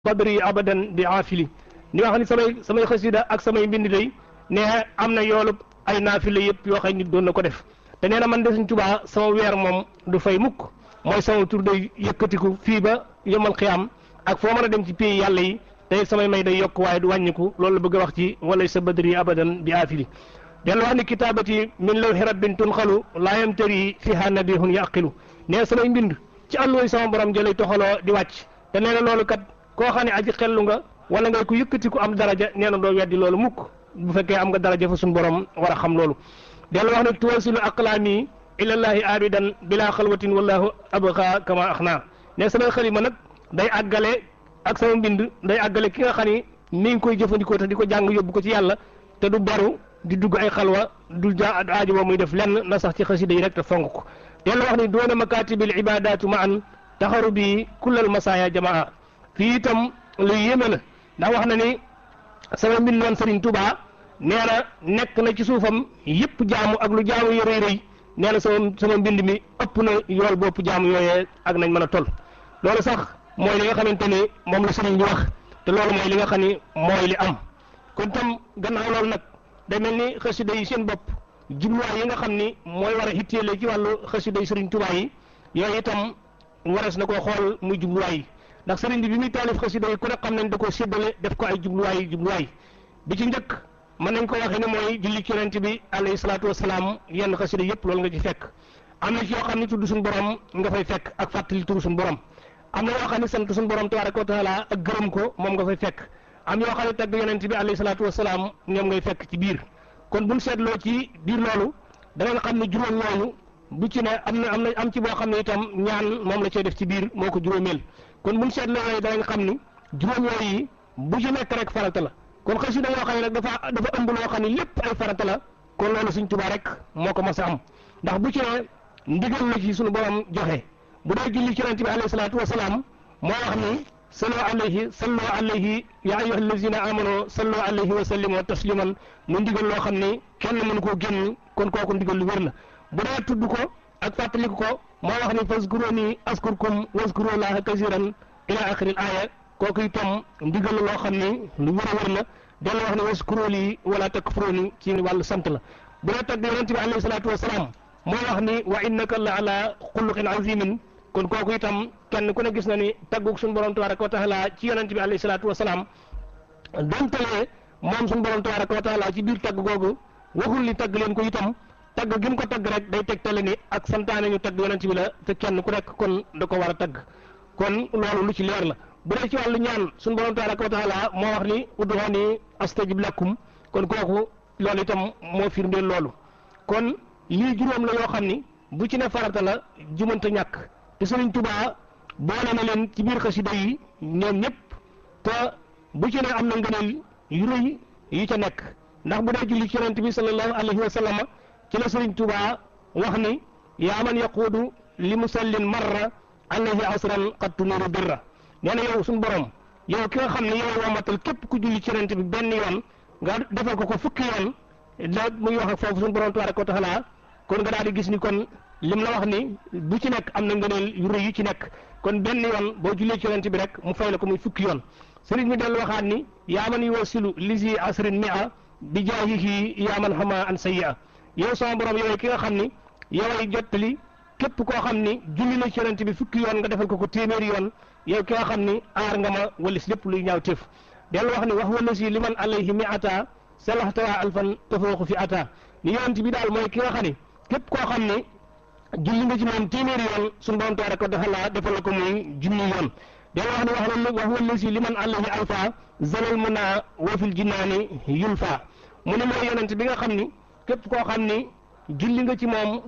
badri abadan bi aafili ni wax ni samay xasida ak samay mbind day ne am na yoolub ay naafila yëpp yoo xam ni doon na ko def te nee na man de Sëriñ Tuubaa sama weer moom du fay mukk mooy sama tur day yëkkatiku fii ba yomal xiyaam ak foo mën a dem ci pays yàlla yi te samay may day yokk waaye du wàññiku loolu la bëgg a wax ci wala sa badri abadan bi aafili dellu wax ni kitaabati min lawhi rabbin tunxalu laa yamtari fiha nabihun yaqilu nee samay mbind ci àlluwoy sama borom jëlay toxaloo di wàcc te nee na loolu kat koo xam ne aji xellu nga wala ngay ku yëkkatiku am daraja nee na doo weddi loolu mukk bu fekkee am nga daraja fa suñu borom war a xam loolu dellu wax ne tuwasilu aqlaami ilallahi abidan bila xalwatin wallahu abqa kama axna ne samay xalima nag day àggale ak sama mbind day àggale ki nga xam ni mi ngi koy jëfandikoo te di ko jàng yóbbu ko ci yàlla te du baru di dugg ay xalwa du aajo boo muy def lenn na sax ci xasida yi rek te fonk ko dellu wax ni doona makatibil ibadatu ma an taxaru bi kullal masaya jamaa fii itam lu yéeme la ndax wax na ni sama mbind man Sëriñ Tuubaa nee na nekk na ci suufam yëpp jaamu ak lu jaamu yu rëy rëy nee na sama mbind mi ëpp na yool bopp jaamu yooyee ak nañ mën a toll loolu sax mooy li nga xamante ni moom la sëriñ bi wax te loolu mooy li nga xam ni mooy li am kon tam gannaaw loolu nag day mel ni xasida yi seen bopp jubluwaay yi nga xam ni mooy war a hitteele ci wàllu xasida yi Sëriñ Tuubaa yi yooyu itam warees na koo xool muy jubluwaay yi ndax sëriñ bi muy taalif xasida yi ku ne xam nañ da koo séddale def ko ay jubluwaay bi ci njëkk mën nañ ko waxee ne mooy julli ci yonent bi alayhi salaatu wasalaam yenn xasida yëpp loolu nga ci fekk am na ci yoo xam ne tudd suñu borom nga fay fekk ak fàttali turu suñu borom am na yoo xam ne sant suñu borom tabaaraka wa taala ak gërëm ko moom nga fay fekk am yoo xam ne tagg yonent bi alayhi salaatu wasalaam ñoom ngay fekk ci biir kon buñ seetloo ci biir loolu danañ xam ne juróom ñooñu bu ci ne am ci boo xam ne itam ñaan moom la cay def ci biir moo ko juróomeel kon buñ seetloo yooyu danañ xam ni juróom yooyu bu ci nekk rek farata la kon xasida yoo xam ne nag dafa ëmb loo xam ne lépp ay farata la kon loolu Sëriñ Tuubaa rek moo ko mas a am ndax bu ci ne ndigal la ci suñu borom joxe bu dee julli ci yonent bi alayhi salaatu wasalaam moo wax ni sallu alayhi ya ayyuha allazina amanu sallu alayhi wa sallimu tasliman mu ndigal loo xam ni kenn mënu koo génn kon kooku ndigal lu wér la bu dee tudd ko ak fàttaliku ko moo wax ni fazkuruni askurkum wazkurullaha kasiran ila axiril aaya kooku itam ndigal loo xam ni lu wér a wér la dellu wax ni wazkuruni wala takfuruni ci wàllu sant la bu dee tagg yonent bi alayhi salaatu wasalaam moo wax ni wa innaka la ala xuluqin azimin kon kooku itam kenn ku ne gis na ni taggug suñu borom tabaraka wa taala ci yonent bi alayhi salaatu wasalaam dontalee moom suñu borom tabaraka wa taala ci biir tagg googu waxul ni tagg leen ko itam tagg gi mu ko tagg rek day tegtale ni ak santaane ñu tagg yonent bi la te kenn ku nekk kon da ko war a tagg kon loolu lu ci leer la bu dee ci wàllu ñaan suñu borom tabaraka wa taala moo wax ni ud'uuni astajib lakum kon kooku loolu itam moo firndeel loolu kon lii juróom la yoo xam ni bu ci ne farata la jumanta ñàkk te Sëriñ Tuubaa boole na leen ci biir xasida yi ñoom ñëpp te bu ci ne am na ngëneel yu rëy yu ca nekk ndax bu dee julli ci yonent bi sallallahu alayhi wa sallam ci la Sëriñ Tuubaa wax ni yaa man yaquudu li musallin marra alayhi asran qad tuniru birra nee na yow suñu borom yow ki nga xam ne yow wamatal képp ku julli ci yonent bi benn yoon nga defal ko fukki yoon da muy wax ak foofu suñu borom tabaraka wa taala kon nga daal di gis ni kon lim la wax ni bu ci nekk am na ngëneel yu rëy yu ci nekk kon benn yoon boo jullee ci yonent bi rek mu fay la ko muy fukki yoon sëriñ mi dellu waxaat ni yaa man yuwasilu lisi asrin mia bi jaahihi yaa man xama an sayyi'a yow sama borom yow ki nga xam ni yoway jottali képp koo xam ni julli na ci yonent bi fukki yoon nga defal ko téeméeri yoon yow ki nga xam ni aar nga ma walis lépp luy ñaaw téef dellu wax ni wax wala si liman alayhi mi'ata salaxtawa alfan tafooxu fi ata ni yonent bi daal mooy ki nga xam ni képp koo xam ni julli nga ci moom téeméeri yoon suñu borom tabaraka wa taala defal la ko muy junni yoon del wax ni wax wala si liman alayhi alfa zalal muna wa fil jinaani yulfa mu ne mooy yonent bi nga xam ni képp koo xam ni julli nga ci moom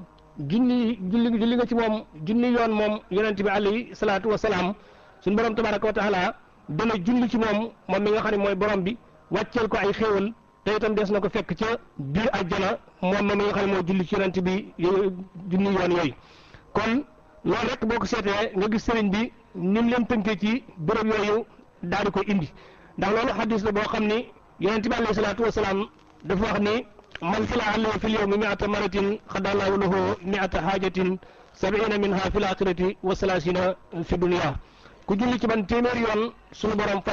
julli nga ci moom junni yoon moom yonent bi alayhi salaatu wa salaam suñu borom tabaraka wa taala dana julli ci moom mi nga xam ne mooy borom bi wàcceel ko ay xéewal te itam des na ko fekk ca biir àjjana moom mi nga xam ne moo julli ci yonent bi junni yoon yooyu kon loolu rek boo ko seetee nga gis sëriñ bi ni mu leen tënkee ci béréb yooyu daal di ko indi ndax loolu xadis la boo xam ni yonent bi alayhi salaatu wasalaam dafa wax ni man sala alayhi fil yawmi mi'ata maratin xadallahu lahu mi'ata haajatin sabiina minha fil axirati wa salaasina fi dunya ku julli ci man téeméer yoon sunu borom